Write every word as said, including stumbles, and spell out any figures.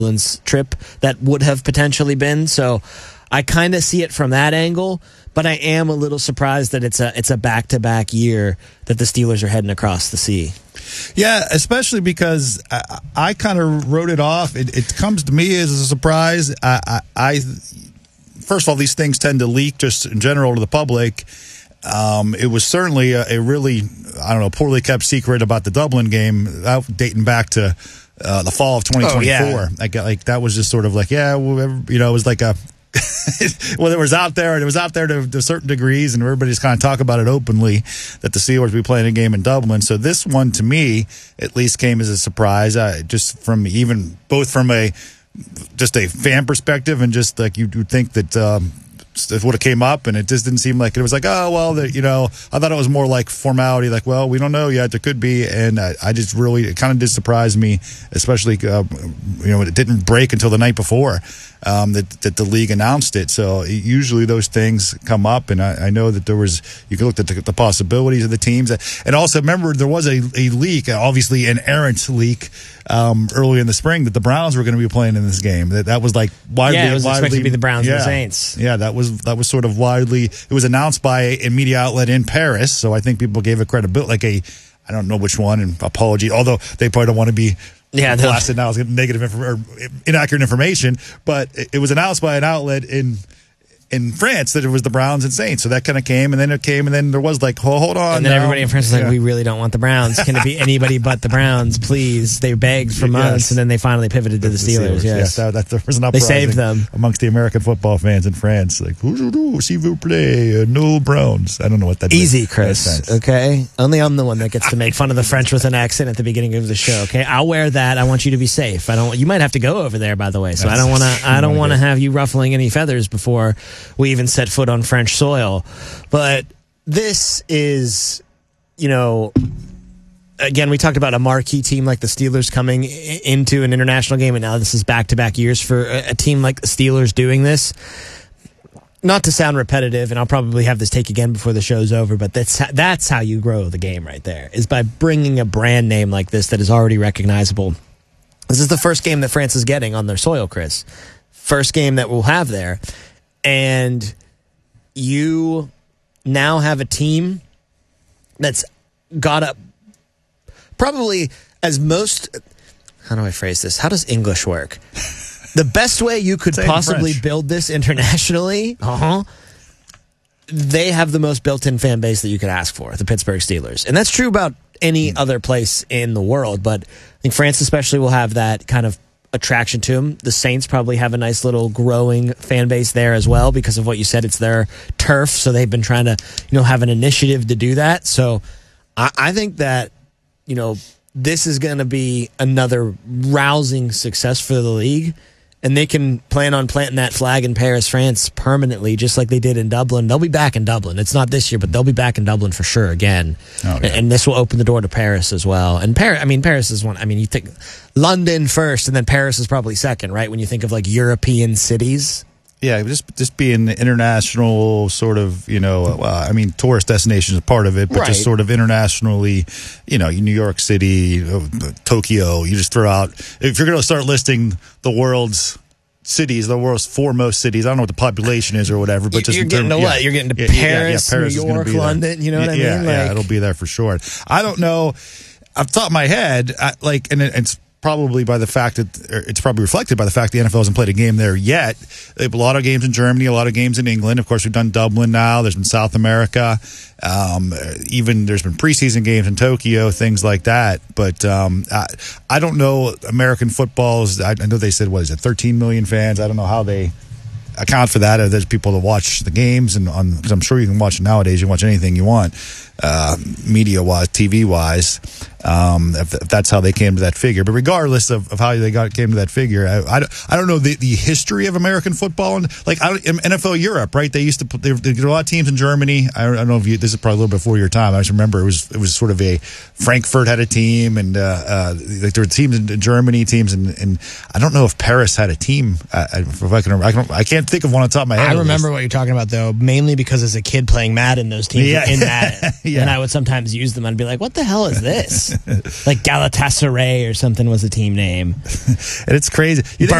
trip that would have potentially been. So I kind of see it from that angle, but I am a little surprised that it's a it's a back-to-back year that the Steelers are heading across the sea. Yeah, especially because I, I kind of wrote it off. It, it comes to me as a surprise. I, I, I first of all, these things tend to leak just in general to the public. Um, it was certainly a, a really, I don't know, poorly kept secret about the Dublin game, that, dating back to uh, the fall of twenty twenty-four. Oh, yeah. Like, like that was just sort of like, yeah, well, you know, it was like a. well, it was out there, and it was out there to, to certain degrees, and everybody's kind of talk about it openly that the Steelers would be playing a game in Dublin. So this one, to me, at least came as a surprise. I, just from even both from a just a fan perspective, and just like you would think that um, it would have came up, and it just didn't seem like it was like, oh well, the, you know, I thought it was more like formality, like, well, we don't know yet, there could be, and I, I just really it kind of did surprise me, especially uh, you know, it didn't break until the night before. Um, that, that the league announced it. So usually those things come up, and I, I know that there was, you can look at the, the possibilities of the teams. And also remember, there was a, a leak, obviously an errant leak um, early in the spring that the Browns were going to be playing in this game. That that was like widely. Yeah, it was widely, expected to be the Browns yeah, and the Saints. Yeah, that was that was sort of widely, it was announced by a media outlet in Paris, so I think people gave it credibility, like a, I don't know which one, and apology, although they probably don't want to be Yeah, blasted now as negative inf- or inaccurate information, but it, it was announced by an outlet in in France that it was the Browns and Saints. So that kind of came, and then it came, and then there was like, oh, hold on. And then now. everybody in France was like, yeah. we really don't want the Browns. Can it be anybody but the Browns, please? They begged for months, yes. and then they finally pivoted to the, the Steelers. Steelers. Yes, yes that, that, there was an they uprising saved them amongst the American football fans in France. Like, s'il vous plaît, no Browns. I don't know what that Easy, means. Chris. Okay? Only I'm the one that gets to make fun of the French with an accent at the beginning of the show, okay? I'll wear that. I want you to be safe. I don't. You might have to go over there, by the way, so That's, I don't want to I don't want to have you ruffling any feathers before we even set foot on French soil. But this is, you know, again, we talked about a marquee team like the Steelers coming into an international game, and now this is back-to-back years for a team like the Steelers doing this. Not to sound repetitive, and I'll probably have this take again before the show's over, but that's that's how you grow the game right there, is by bringing a brand name like this that is already recognizable. This is the first game that France is getting on their soil, Chris. First game that we'll have there. And you now have a team that's got a probably as most, how do I phrase this? How does English work? The best way you could possibly build this internationally, uh-huh, they have the most built-in fan base that you could ask for, the Pittsburgh Steelers. And that's true about any other place in the world, but I think France especially will have that kind of attraction to them. The Saints probably have a nice little growing fan base there as well because of what you said. It's their turf, so they've been trying to, you know, have an initiative to do that. So I, I think that, you know, this is going to be another rousing success for the league, and they can plan on planting that flag in Paris, France permanently, just like they did in Dublin. They'll be back in Dublin. It's not this year, but they'll be back in Dublin for sure again. Oh, yeah. And this will open the door to Paris as well. And Paris, I mean, Paris is one, I mean, you think London first, and then Paris is probably second, right? When you think of like European cities. Yeah, just just being international sort of, you know, uh, I mean, tourist destination is part of it, but right. just sort of internationally, you know, New York City, uh, Tokyo, you just throw out, if you're going to start listing the world's cities, the world's foremost cities, I don't know what the population is or whatever, but just you're getting to yeah, what? You're getting to yeah, Paris, yeah, yeah, Paris New York, London, you know what yeah, I mean? Yeah, like, yeah, it'll be there for sure. I don't know, off the top of my head, I, like, and it, it's probably by the fact that it's probably reflected by the fact the N F L hasn't played a game there yet. They have a lot of games in Germany, a lot of games in England. Of course, we've done Dublin now. There's been South America. Um, even there's been preseason games in Tokyo, things like that. But um, I, I don't know American football's. I, I know they said, what is it, thirteen million fans? I don't know how they account for that. There's people that watch the games, and on, because I'm sure you can watch it nowadays. You can watch anything you want, uh, media-wise, T V-wise. Um, if, if that's how they came to that figure. But regardless of, of how they got came to that figure, I, I, I don't know the, the history of American football. And like I don't, N F L Europe, right? They used to put, they, they get a lot of teams in Germany. I don't, I don't know if you, this is probably a little before your time. I just remember it was it was sort of a Frankfurt had a team, and uh, uh, like there were teams in Germany, teams in, and I don't know if Paris had a team. Uh, if I can, I, can, I can't think of one on top of my head. I remember what you're talking about though, mainly because as a kid playing Madden, those teams yeah. were in Madden, yeah. and I would sometimes use them. I'd be like, "What the hell is this?" Like Galatasaray or something was the team name. And it's crazy. You think